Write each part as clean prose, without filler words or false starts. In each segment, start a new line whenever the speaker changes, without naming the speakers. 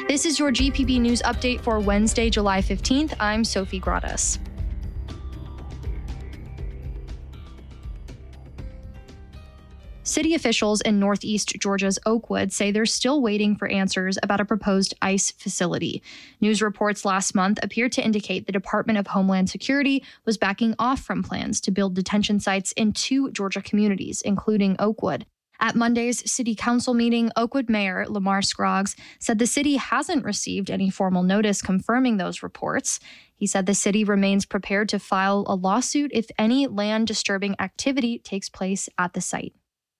This is your GPB News Update for Wednesday, July 15th. I'm Sophie Gradas. City officials in northeast Georgia's Oakwood say they're still waiting for answers about a proposed ICE facility. News reports last month appeared to indicate the Department of Homeland Security was backing off from plans to build detention sites in 2 Georgia communities, including Oakwood. At Monday's city council meeting, Oakwood Mayor Lamar Scroggs said the city hasn't received any formal notice confirming those reports. He said the city remains prepared to file a lawsuit if any land-disturbing activity takes place at the site.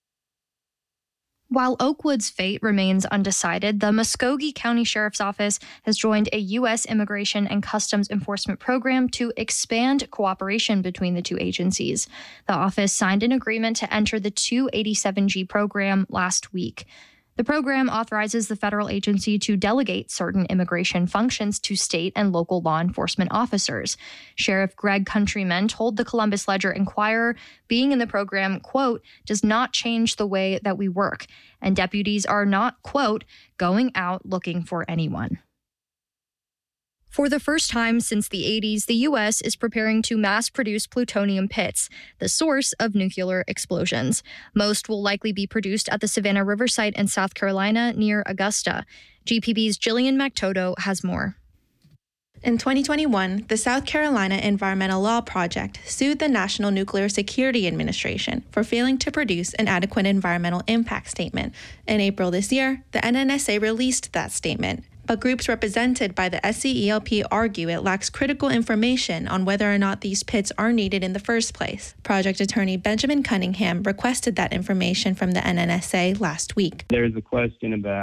While Oakwood's fate remains undecided, the Muskogee County Sheriff's Office has joined a U.S. Immigration and Customs Enforcement program to expand cooperation between the two agencies. The office signed an agreement to enter the 287G program last week. The program authorizes the federal agency to delegate certain immigration functions to state and local law enforcement officers. Sheriff Greg Countryman told the Columbus Ledger-Inquirer, being in the program, quote, does not change the way that we work, and deputies are not, quote, going out looking for anyone. For the first time since the 80s, the U.S. is preparing to mass-produce plutonium pits, the source of nuclear explosions. Most will likely be produced at the Savannah River site in South Carolina near Augusta. GPB's Jillian McTodo has more.
In 2021, the South Carolina Environmental Law Project sued the National Nuclear Security Administration for failing to produce an adequate environmental impact statement. In April this year, the NNSA released that statement. But groups represented by the SCELP argue it lacks critical information on whether or not these pits are needed in the first place. Project attorney Benjamin Cunningham requested that information from the NNSA last week.
There's a question about